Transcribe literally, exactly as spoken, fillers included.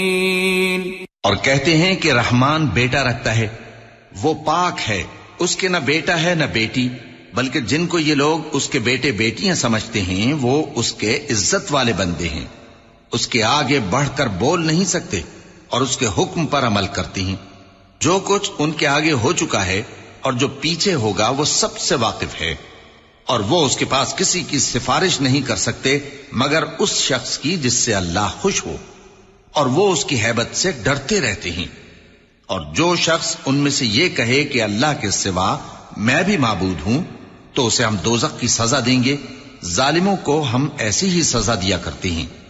और कहते हैं कि रहमान बेटा रखता है, वो पाक है, उसके न बेटा है न बेटी, बल्कि जिनको ये लोग उसके बेटे बेटियां समझते हैं वो उसके इज्जत वाले बंदे हैं। उसके आगे बढ़कर बोल नहीं सकते और उसके हुक्म पर अमल करती हैं। जो कुछ उनके आगे हो चुका है और जो पीछे होगा वो सबसे वाकिफ है, और वो उसके पास किसी की सिफारिश नहीं कर सकते मगर उस शख्स की जिससे अल्लाह खुश हो, और वो उसकी हैबत से डरते रहते हैं। और जो शख्स उनमें से ये कहे कि अल्लाह के सिवा मैं भी माबूद हूं, तो उसे हम दोज़ख की सजा देंगे। जालिमों को हम ऐसी ही सजा दिया करते हैं।